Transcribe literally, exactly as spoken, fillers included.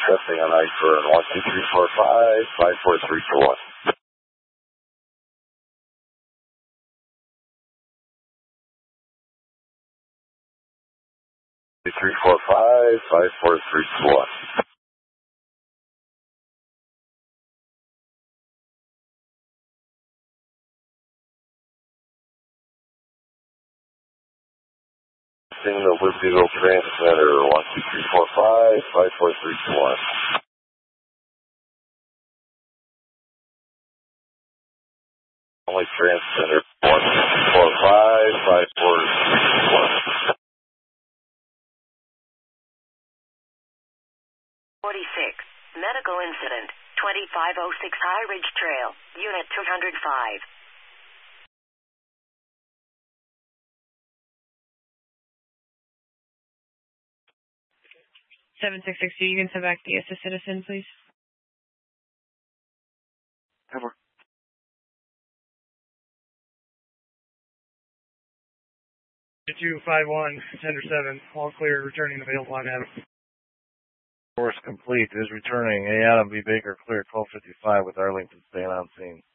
Testing on ice burn. one two three four five, five four three two one. three four five, five four three two one. Signal Blue Beagle transmitter one two three four five, five four three two one. Only transmitter one two three four five, five four three two one. forty-six, medical incident, twenty-five oh six High Ridge Trail, unit two hundred five. seven six six two, you can send back the assist citizen, please. Over. two five one, Tender seven, all clear, returning available on Adam. Course complete. Is returning. A. Adam B. Baker clear twelve fifty-five with Arlington staying on scene.